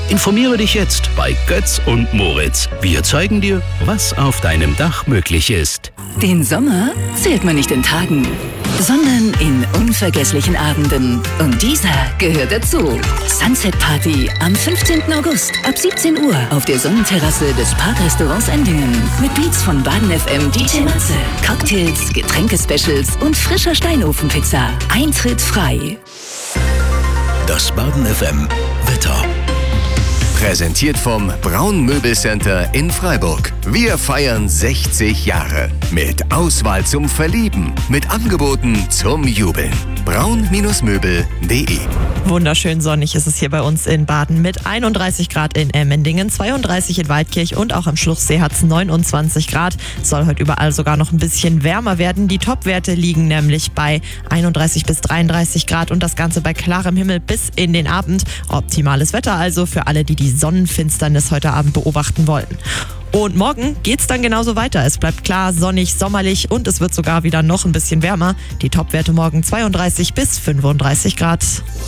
Informiere dich jetzt bei Götz und Moritz. Wir zeigen dir, was auf deinem Dach möglich ist. Den Sommer zählt man nicht in Tagen, sondern in unvergesslichen Abenden. Und dieser gehört dazu. Sunset Party am 15. August ab 17 Uhr auf der Sonnenterrasse des Parkrestaurants Endingen. Mit Beats von Baden FM DJ Matze, Cocktails, Getränkespecials und frischer Steinofenpizza. Eintritt frei. Das Baden FM Wetter. Präsentiert vom Braun Möbelcenter in Freiburg. Wir feiern 60 Jahre. Mit Auswahl zum Verlieben. Mit Angeboten zum Jubeln. braun-möbel.de. Wunderschön sonnig ist es hier bei uns in Baden mit 31 Grad in Emmendingen, 32 in Waldkirch und auch am Schluchsee hat es 29 Grad. Soll heute überall sogar noch ein bisschen wärmer werden. Die Topwerte liegen nämlich bei 31 bis 33 Grad und das Ganze bei klarem Himmel bis in den Abend. Optimales Wetter also für alle, die die Sonnenfinsternis heute Abend beobachten wollen. Und morgen geht's dann genauso weiter. Es bleibt klar, sonnig, sommerlich und es wird sogar wieder noch ein bisschen wärmer. Die Topwerte morgen 32 bis 35 Grad.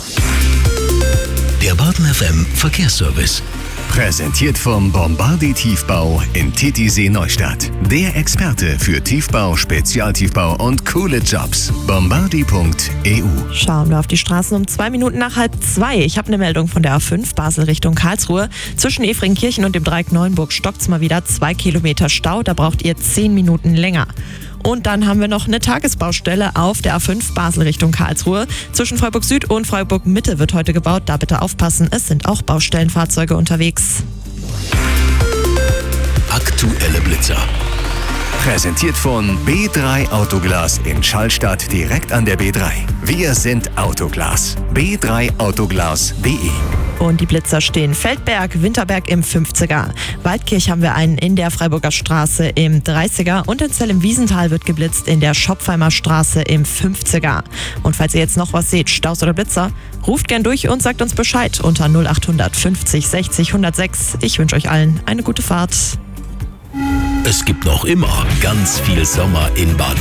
Der Baden FM Verkehrsservice. Präsentiert vom Bombardi Tiefbau in Titisee Neustadt. Der Experte für Tiefbau, Spezialtiefbau und coole Jobs. Bombardi.eu. Schauen wir auf die Straßen um 2 Minuten nach 1:30. Ich habe eine Meldung von der A5 Basel Richtung Karlsruhe. Zwischen Efringkirchen und dem Dreieck Neuenburg stockt's mal wieder 2 Kilometer Stau. Da braucht ihr 10 Minuten länger. Und dann haben wir noch eine Tagesbaustelle auf der A5 Basel Richtung Karlsruhe. Zwischen Freiburg Süd und Freiburg Mitte wird heute gebaut. Da bitte aufpassen, es sind auch Baustellenfahrzeuge unterwegs. Aktuelle Blitzer. Präsentiert von B3 Autoglas in Schallstadt direkt an der B3. Wir sind Autoglas. b3autoglas.de. Und die Blitzer stehen Feldberg, Winterberg im 50er. Waldkirch haben wir einen in der Freiburger Straße im 30er und in Zell im Wiesental wird geblitzt in der Schopfheimer Straße im 50er. Und falls ihr jetzt noch was seht, Staus oder Blitzer, ruft gern durch und sagt uns Bescheid unter 0800 50 60 106. Ich wünsche euch allen eine gute Fahrt. Es gibt noch immer ganz viel Sommer in Baden.